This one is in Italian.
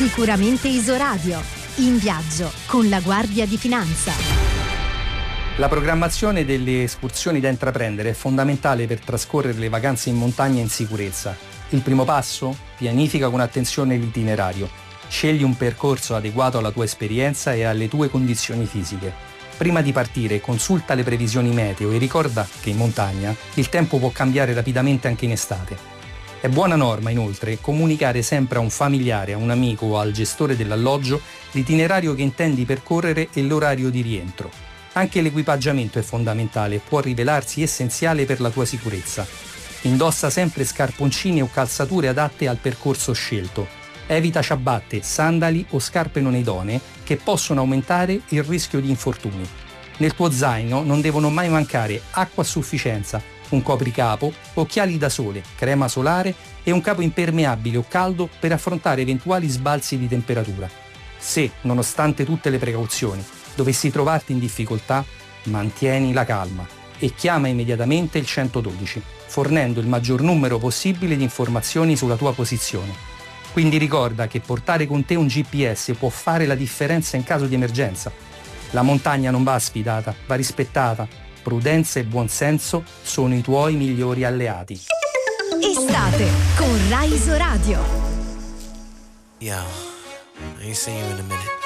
Sicuramente Isoradio. In viaggio con la Guardia di Finanza. La programmazione delle escursioni da intraprendere è fondamentale per trascorrere le vacanze in montagna in sicurezza. Il primo passo? Pianifica con attenzione l'itinerario. Scegli un percorso adeguato alla tua esperienza e alle tue condizioni fisiche. Prima di partire, consulta le previsioni meteo e ricorda che in montagna il tempo può cambiare rapidamente anche in estate. È buona norma, inoltre, comunicare sempre a un familiare, a un amico o al gestore dell'alloggio l'itinerario che intendi percorrere e l'orario di rientro. Anche l'equipaggiamento è fondamentale e può rivelarsi essenziale per la tua sicurezza. Indossa sempre scarponcini o calzature adatte al percorso scelto. Evita ciabatte, sandali o scarpe non idonee che possono aumentare il rischio di infortuni. Nel tuo zaino non devono mai mancare acqua a sufficienza, un copricapo, occhiali da sole, crema solare e un capo impermeabile o caldo per affrontare eventuali sbalzi di temperatura. Se, nonostante tutte le precauzioni, dovessi trovarti in difficoltà, mantieni la calma e chiama immediatamente il 112, fornendo il maggior numero possibile di informazioni sulla tua posizione. Quindi ricorda che portare con te un GPS può fare la differenza in caso di emergenza. La montagna non va sfidata, va rispettata. Prudenza e buonsenso sono i tuoi migliori alleati. Estate con Rai Isoradio. Yo, I ain't seen you in a minute.